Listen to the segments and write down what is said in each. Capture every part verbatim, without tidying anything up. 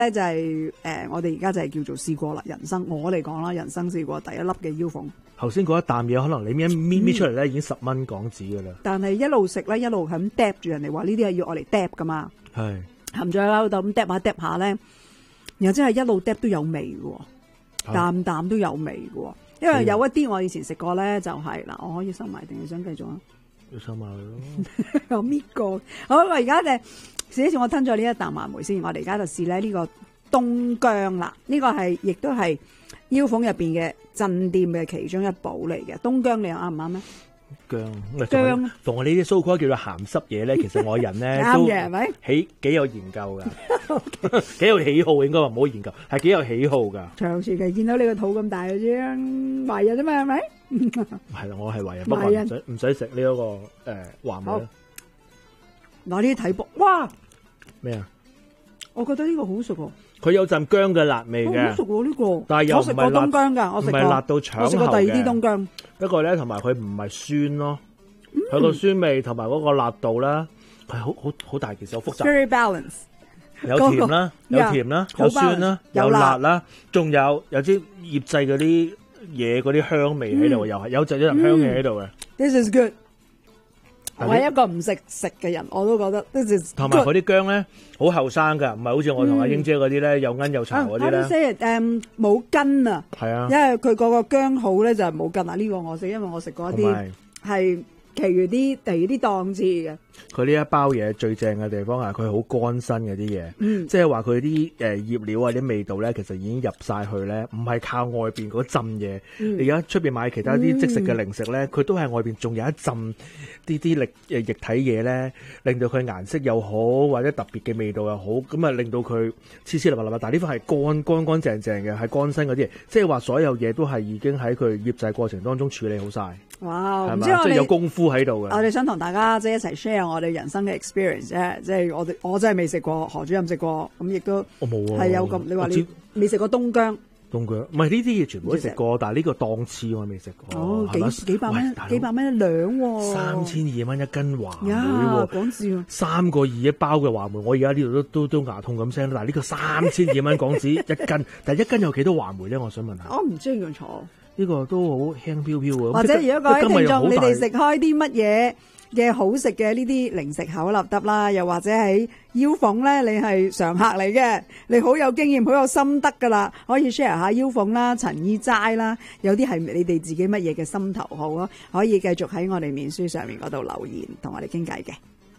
咧就係、是、誒、呃，我哋而家就係叫做試過啦，人生我嚟講啦，人生試過第一粒嘅腰鳳。 頭先嗰一啖嘢，可能你搣搣搣出嚟咧，已經十蚊港紙噶啦。但係一路食咧，一路係咁嗒住人哋話呢啲係要我嚟嗒噶嘛。 係含住喺口度咁嗒下嗒下咧，然後真係一路嗒都有味嘅，啖啖都有味嘅。因為有一啲我以前食過咧，就係、是、嗱，我可以收埋定係想繼續啊？ 要收埋咯。 我搣過。好，我而家就試一試，我吞咗呢一啖話梅先。我哋而家就試咧呢個東薑啦，呢、這個係亦都係腰鳳入邊嘅鎮店嘅其中一寶嚟嘅。東薑你又啱唔啱咧？薑薑同我呢啲蘇果叫做鹹濕嘢咧，其實我人咧都係咪幾幾有研究噶，幾有喜好，應該話唔好研究，係幾有喜好噶。 長時期見到你個肚咁大嘅啫，懷孕啊嘛，係咪？ 係啦，我係懷孕，不過唔使唔使食呢一個誒話梅。 嗱呢啲睇卜，哇咩啊？ 我覺得呢個好食喎。 佢有陣薑嘅辣味嘅， 好食喎呢個。 但係又唔係辣， 我食過東薑㗎，我食過。 唔係辣到腸喉嘅。 我食過第二啲東薑。 不過咧，同埋佢唔係酸咯，佢、嗯、個酸味同埋嗰個辣度啦，係好好好大件事，好複雜。 Very balanced。 有甜啦，有甜啦，有酸啦，有辣啦，仲有有啲醃製嗰啲嘢嗰啲香味喺度，又係有陣一陣香氣喺度嘅。 This is good。我係一個唔食食嘅人，我都覺得。 同埋佢啲薑咧，好後生噶，唔係好似我同阿英姐嗰啲咧，有根有巢嗰啲咧。即係誒冇根啊！係啊，因為佢嗰個薑好咧就係冇根啊！呢個我食，因為我食過一啲係其餘啲第二啲檔次嘅。佢呢一包嘢最正嘅地方係佢好乾身嘅啲嘢，即係話佢啲誒醃料啊啲味道咧，其實已經入晒去咧，唔係靠外邊嗰浸嘢。你而家出邊買其他啲即食嘅零食咧，佢、嗯、都係外邊仲有一浸啲啲力誒液體嘢咧，令到佢顏色又好或者特別嘅味道又好，咁啊令到佢黐黐立立立。但係呢份係乾乾乾淨淨嘅，係乾身嗰啲嘢，即係話所有嘢都係已經喺佢醃製過程當中處理好晒。哇！唔知我哋即係有功夫喺度嘅。我哋想同大家即係一齊 share 我哋人生嘅 experience 啫，即係我哋我真係未食過，何主任食過，咁亦都我冇係有咁。你話你未食過東薑？東薑唔係呢啲嘢全部都食過，但係呢個檔次我未食過。哦，幾幾百蚊，幾百蚊一兩喎。三千二蚊一斤話梅喎，講笑。三個二一包嘅話梅，我而家呢度都都都牙痛咁聲。但係呢個三千二蚊港紙一斤，但係一斤有幾多話梅咧？我想問下。我唔知用錯。呢個都好輕飄飄嘅。或者如果各位聽眾，你哋食開啲乜嘢嘅好食嘅呢啲零食口立得啦，又或者喺腰鳳咧，你係常客嚟嘅，你好有經驗，好有心得噶啦，可以 share 下腰鳳啦、陳衣齋啦，有啲係你哋自己乜嘢嘅心頭好啊，可以繼續喺我哋面書上面嗰度留言，同我哋傾偈嘅。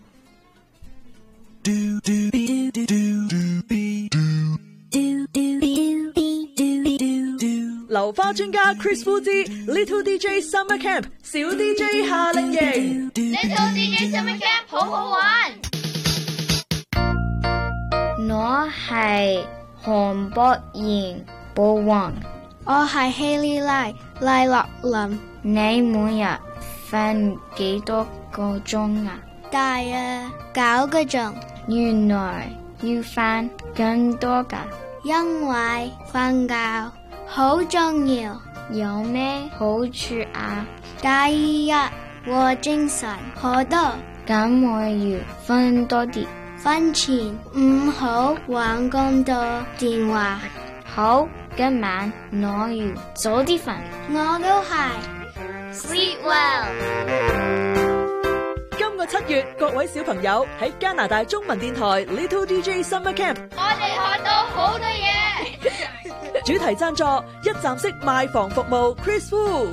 流花專家 Chris Wu 之 Little D J Summer Camp 小 D J 夏令營 Little D J Summer Camp 好好玩。 我係韓博賢寶王， 我係希利拉賴樂林。 你每日瞓幾多個鐘啊？ 大約九個鐘。 原來要瞓更多噶， 因為瞓覺好重要。 有咩好處啊？ 第一，我精神好多。 咁我要瞓多啲。 瞓前唔好玩咁多電話。 好，今晚我要早啲瞓。 我都係。Sleep well。 今個七月，各位小朋友喺加拿大中文電台 Little D J Summer Camp， 我哋學到好多嘢。 主題贊助一站式賣房服務 Chris Wu。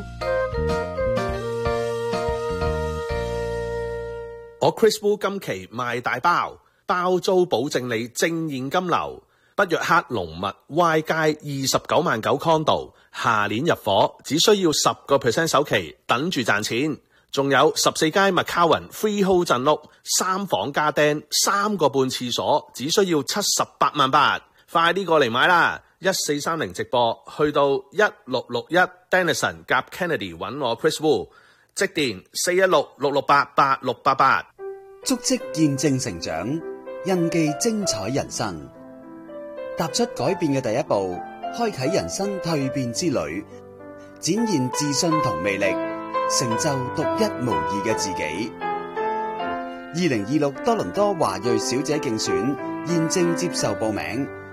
我 Chris Wu 今期賣大包，包租保證你正現金流。北約克龍密 Y 街二十九萬九 condo， 下年入伙，只需要十個 percent 首期，等住賺錢。仲有十四街麥卡雲 freehold 鎮屋，三房加釘，三個半廁所，只需要七十八萬八，快啲過嚟買啦！一四三零直播，去到一六六一 Denison 夾 Kennedy 揾我 Chris Wu， 即電四一六六六八八六八八。 足跡見證成長，印記精彩人生，踏出改變嘅第一步，開啟人生蛻變之旅，展現自信同魅力，成就獨一無二嘅自己。二零二六多倫多華裔小姐競選現正接受報名，